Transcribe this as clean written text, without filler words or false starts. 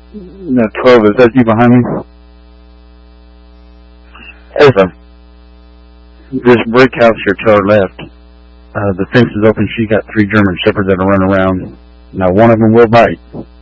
No, 12, is that you behind me? Ava. This brick house here to our left, the fence is open. She got 3 German Shepherds that will run around. Now, one of them will bite.